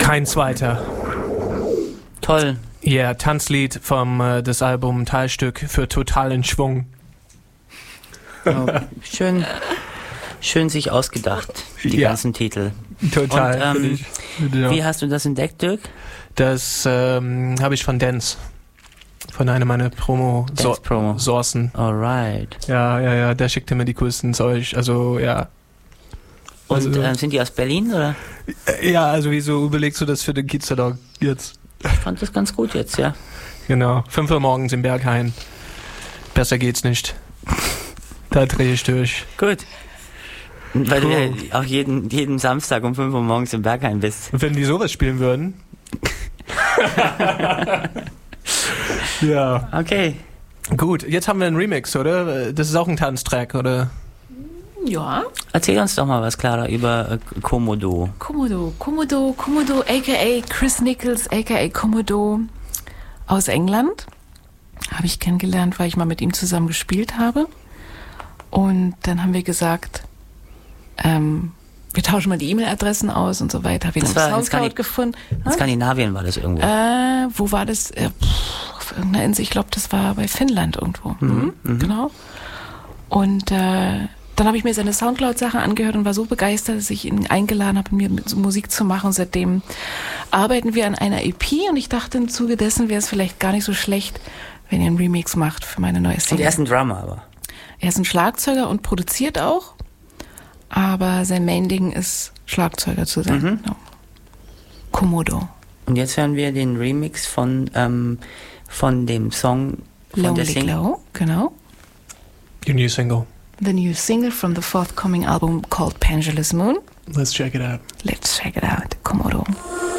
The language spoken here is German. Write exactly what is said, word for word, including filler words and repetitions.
Kein zweiter. Toll. Ja, yeah, Tanzlied vom äh, das Album Teilstück für totalen Schwung. Oh, schön, schön sich ausgedacht, die ja. ganzen Titel. Total. Und, ähm, ich, ja. Wie hast du das entdeckt, Dirk? Das ähm, habe ich von Dance. Von einer meiner Promo-Sourcen. So- Alright. Ja, ja, ja, der schickte mir die coolsten Zeug. Also, ja. Und also, äh, sind die aus Berlin, oder? Ja, also wieso überlegst du das für den Kiezerdog jetzt? Ich fand das ganz gut jetzt, ja. Genau. fünf Uhr morgens im Berghain. Besser geht's nicht. Da drehe ich durch. Gut. Weil cool. du ja auch jeden, jeden Samstag um fünf Uhr morgens im Berghain bist. Und wenn die sowas spielen würden. Ja. Okay. Gut, jetzt haben wir einen Remix, oder? Das ist auch ein Tanztrack, oder? Ja. Erzähl uns doch mal was, Clara, über äh, Komodo. Komodo, Komodo, Komodo, aka Chris Nichols, aka Komodo aus England. Habe ich kennengelernt, weil ich mal mit ihm zusammen gespielt habe. Und dann haben wir gesagt, ähm, wir tauschen mal die E-Mail-Adressen aus und so weiter. Habe ihn Das auf war in Soundcloud Skandi- gefunden. In Skandinavien war das irgendwo. Äh, wo war das? Äh, pff, auf irgendeiner Insel. Ich glaube, das war bei Finnland irgendwo. Mhm, Mhm, genau. Und äh, dann habe ich mir seine Soundcloud-Sachen angehört und war so begeistert, dass ich ihn eingeladen habe, mir mit so Musik zu machen. Und seitdem arbeiten wir an einer E P und ich dachte, im Zuge dessen wäre es vielleicht gar nicht so schlecht, wenn ihr einen Remix macht für meine neue Und Single. er ist ein Drummer, aber. Er ist ein Schlagzeuger und produziert auch, aber sein Main-Ding ist, Schlagzeuger zu sein. Mhm. Genau. Komodo. Und jetzt hören wir den Remix von, ähm, von dem Song von der Lonely Single. Glow, genau. Your new single. The new single from the forthcoming album called Pendulous Moon. Let's check it out. Let's check it out.